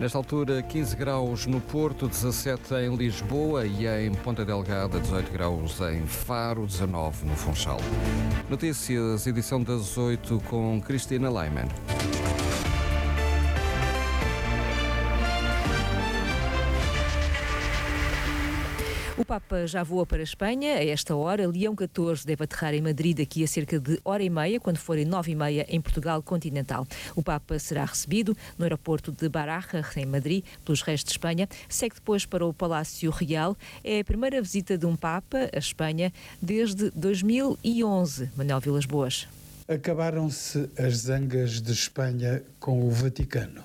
Nesta altura, 15 graus no Porto, 17 em Lisboa e em Ponta Delgada, 18 graus em Faro, 19 no Funchal. Notícias, edição das 8 com Cristina Leiman. O Papa já voa para a Espanha. A esta hora, Leão XIV deve aterrar em Madrid daqui a cerca de hora e meia, quando forem 9h30 em Portugal continental. O Papa será recebido no aeroporto de Baraja, em Madrid, pelos reis de Espanha. Segue depois para o Palácio Real. É a primeira visita de um Papa à Espanha desde 2011. Manuel Vilas Boas. Acabaram-se as zangas de Espanha com o Vaticano.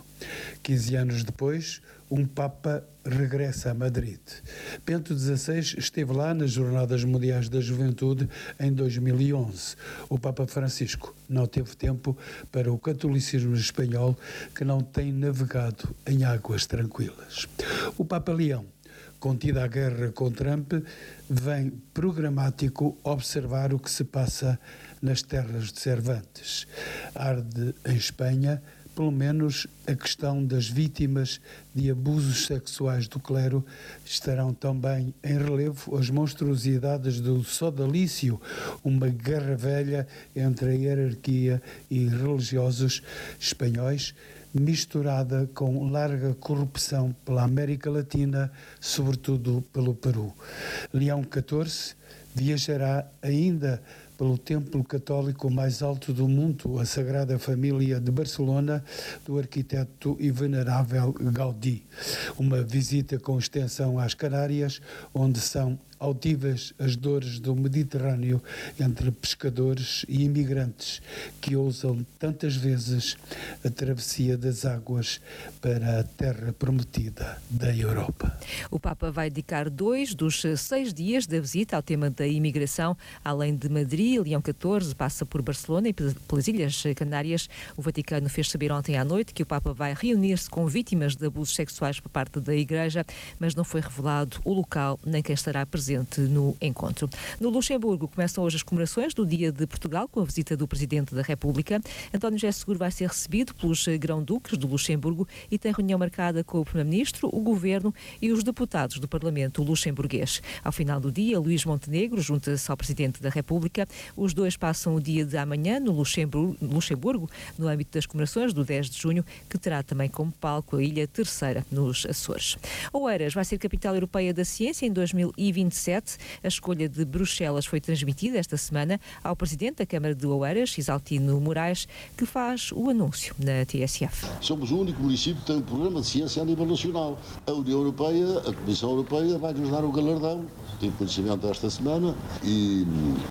15 anos depois, um Papa regressa a Madrid. Bento XVI esteve lá nas Jornadas Mundiais da Juventude em 2011. O Papa Francisco não teve tempo para o catolicismo espanhol, que não tem navegado em águas tranquilas. O Papa Leão, contida a guerra com Trump, vem programático observar o que se passa nas terras de Cervantes. Arde em Espanha, pelo menos, a questão das vítimas de abusos sexuais do clero. Estarão também em relevo as monstruosidades do sodalício, uma guerra velha entre a hierarquia e religiosos espanhóis, misturada com larga corrupção pela América Latina, sobretudo pelo Peru. Leão XIV viajará ainda pelo templo católico mais alto do mundo, a Sagrada Família de Barcelona, do arquiteto e venerável Gaudí. Uma visita com extensão às Canárias, onde são altivas as dores do Mediterrâneo entre pescadores e imigrantes que ousam tantas vezes a travessia das águas para a terra prometida da Europa. O Papa vai dedicar 2 dos 6 dias da visita ao tema da imigração. Além de Madrid, Leão XIV passa por Barcelona e pelas Ilhas Canárias. O Vaticano fez saber ontem à noite que o Papa vai reunir-se com vítimas de abusos sexuais por parte da Igreja, mas não foi revelado o local nem quem estará presente no encontro. No Luxemburgo começam hoje as comemorações do Dia de Portugal, com a visita do Presidente da República. António José Seguro vai ser recebido pelos grão-duques do Luxemburgo e tem reunião marcada com o Primeiro-Ministro, o Governo e os deputados do Parlamento luxemburguês. Ao final do dia, Luís Montenegro junta-se ao Presidente da República. Os dois passam o dia de amanhã no Luxemburgo, no âmbito das comemorações do 10 de junho, que terá também como palco a Ilha Terceira, nos Açores. Oeiras vai ser capital europeia da ciência em 2027. A escolha de Bruxelas foi transmitida esta semana ao Presidente da Câmara de Oeiras, Isaltino Moraes, que faz o anúncio na TSF. Somos o único município que tem um programa de ciência a nível nacional. A União Europeia, a Comissão Europeia, vai-nos dar o galardão. Tive conhecimento esta semana e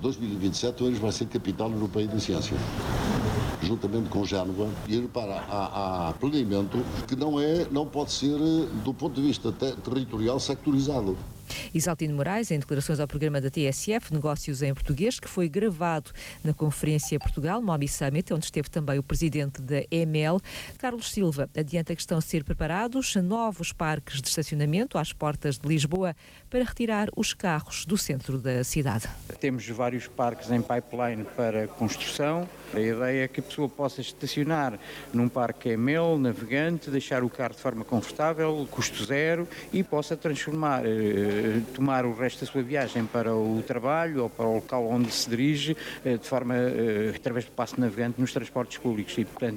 2027 Oeiras vai ser capital europeia da ciência, juntamente com Génova. E repara, há planeamento que não pode ser, do ponto de vista territorial, sectorizado. Isaltino Moraes, em declarações ao programa da TSF, Negócios em Português, que foi gravado na Conferência Portugal, Mobi Summit, onde esteve também o presidente da EML. Carlos Silva adianta que estão a ser preparados novos parques de estacionamento às portas de Lisboa para retirar os carros do centro da cidade. Temos vários parques em pipeline para construção. A ideia é que a pessoa possa estacionar num parque EML, navegante, deixar o carro de forma confortável, custo zero, e possa transformar, tomar o resto da sua viagem para o trabalho ou para o local onde se dirige, de forma, através do passe navegante nos transportes públicos.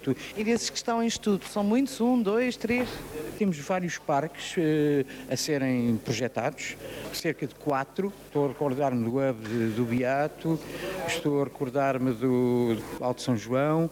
E desses que estão em estudo, são muitos? 1, 2, 3? Temos vários parques a serem projetados, cerca de 4. Estou a recordar-me do Hub do Beato, estou a recordar-me do Alto São João,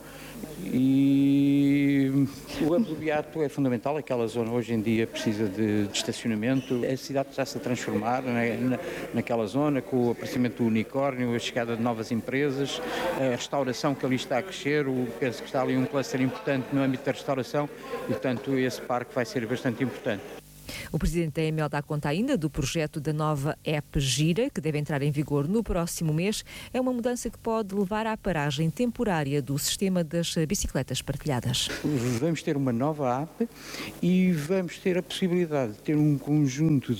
e o Hub do Beato é fundamental. Aquela zona hoje em dia precisa de estacionamento. A cidade está-se a transformar naquela zona, com o aparecimento do unicórnio, a chegada de novas empresas, a restauração que ali está a crescer. Penso que está ali um cluster importante no âmbito da restauração e, portanto, esse parque vai ser bastante importante. O presidente da EML dá conta ainda do projeto da nova app Gira, que deve entrar em vigor no próximo mês. É uma mudança que pode levar à paragem temporária do sistema das bicicletas partilhadas. Vamos ter uma nova app e vamos ter a possibilidade de ter um conjunto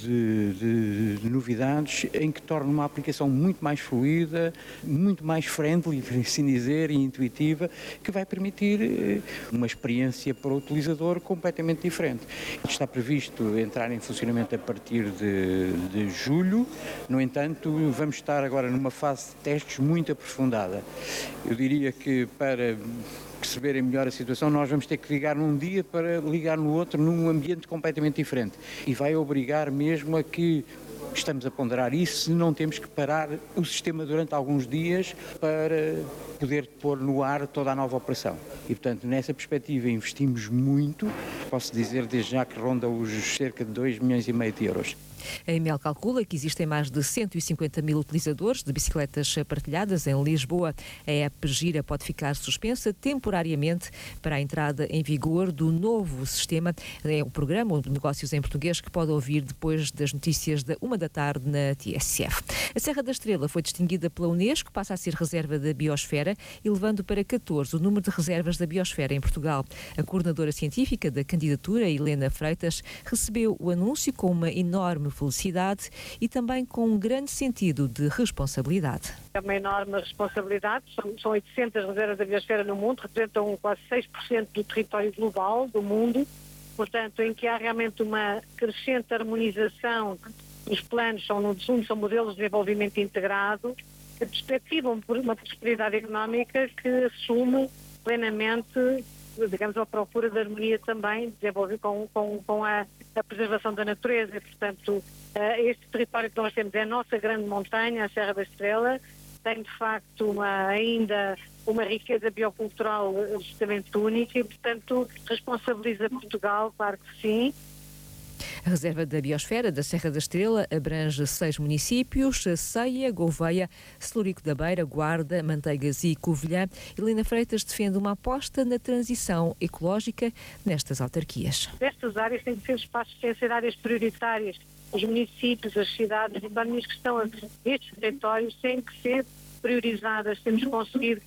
de novidades em que torna uma aplicação muito mais fluida, muito mais friendly, por assim dizer, e intuitiva, que vai permitir uma experiência para o utilizador completamente diferente. Está previsto entrar em funcionamento a partir de julho, no entanto, vamos estar agora numa fase de testes muito aprofundada. Eu diria que para perceberem melhor a situação, nós vamos ter que ligar num dia para ligar no outro num ambiente completamente diferente. E vai obrigar mesmo a que estamos a ponderar isso, se não temos que parar o sistema durante alguns dias para poder pôr no ar toda a nova operação. E, portanto, nessa perspectiva investimos muito, posso dizer desde já que ronda os cerca de 2,5 milhões de euros. A EML calcula que existem mais de 150 mil utilizadores de bicicletas partilhadas em Lisboa. A app Gira pode ficar suspensa temporariamente para a entrada em vigor do novo sistema. É o programa de Negócios em Português que pode ouvir depois das notícias da 1h na TSF. A Serra da Estrela foi distinguida pela Unesco, passa a ser reserva da biosfera, elevando para 14 o número de reservas da biosfera em Portugal. A coordenadora científica da candidatura, Helena Freitas, recebeu o anúncio com uma enorme felicidade e também com um grande sentido de responsabilidade. É uma enorme responsabilidade, são 800 reservas da biosfera no mundo, representam quase 6% do território global do mundo, portanto, em que há realmente uma crescente harmonização. Os planos são modelos de desenvolvimento integrado que perspectivam por uma prosperidade económica que assume plenamente, digamos, a procura de harmonia também, desenvolver com a preservação da natureza. E, portanto, este território que nós temos é a nossa grande montanha, a Serra da Estrela, tem de facto ainda uma riqueza biocultural absolutamente única e, portanto, responsabiliza Portugal, claro que sim. A reserva da biosfera da Serra da Estrela abrange 6 municípios: Ceia, Gouveia, Celurico da Beira, Guarda, Manteigas e Covilhã. Helena Freitas defende uma aposta na transição ecológica nestas autarquias. Estas áreas têm que ser espaços, têm que ser áreas prioritárias. Os municípios, as cidades, as economias que estão estes territórios têm que ser priorizadas. Temos que conseguir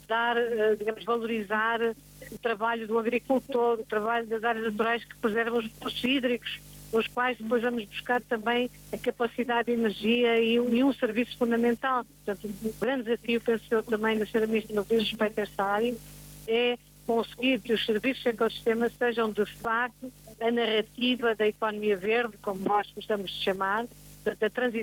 valorizar o trabalho do agricultor, o trabalho das áreas naturais que preservam os recursos hídricos, os quais depois vamos buscar também a capacidade de energia e um serviço fundamental. Portanto, o grande desafio, penso eu, também da Sra. Ministra no que diz respeito a esta área, é conseguir que os serviços de ecossistema sejam, de facto, a narrativa da economia verde, como nós gostamos de chamar, da transição